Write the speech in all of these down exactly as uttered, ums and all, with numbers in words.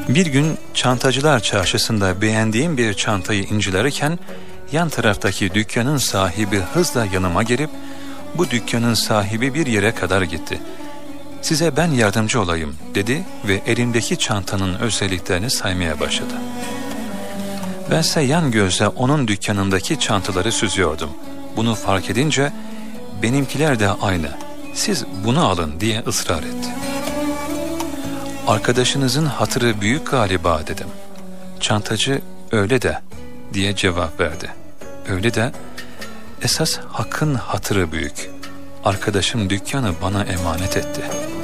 Bir gün çantacılar çarşısında beğendiğim bir çantayı incelerken yan taraftaki dükkanın sahibi hızla yanıma gelip bu dükkanın sahibi bir yere kadar gitti. "Size ben yardımcı olayım," dedi ve elimdeki çantanın özelliklerini saymaya başladı. Bense yan gözle onun dükkanındaki çantaları süzüyordum. Bunu fark edince "Benimkiler de aynı, siz bunu alın," diye ısrar etti. "Arkadaşınızın hatırı büyük galiba," dedim. Çantacı "Öyle de," diye cevap verdi. "Öyle de, esas Hakk'ın hatırı büyük. Arkadaşım dükkanı bana emanet etti."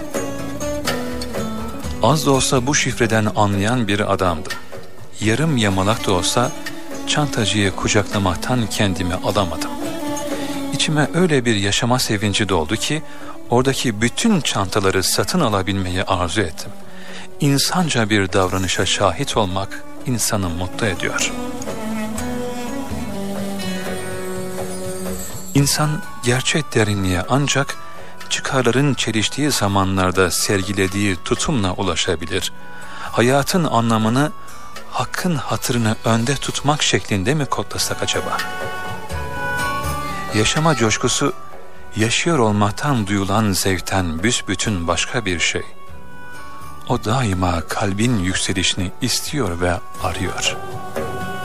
Az da olsa bu şifreden anlayan bir adamdı. Yarım yamalak da olsa çantacıyı kucaklamaktan kendimi alamadım. İçime öyle bir yaşama sevinci doldu ki oradaki bütün çantaları satın alabilmeyi arzu ettim. İnsanca bir davranışa şahit olmak insanı mutlu ediyor. İnsan gerçek derinliğe ancak çıkarların çeliştiği zamanlarda sergilediği tutumla ulaşabilir. Hayatın anlamını Hakk'ın hatırını önde tutmak şeklinde mi kodlasak acaba? Yaşama coşkusu, yaşıyor olmaktan duyulan zevkten büsbütün başka bir şey. O daima kalbin yükselişini istiyor ve arıyor.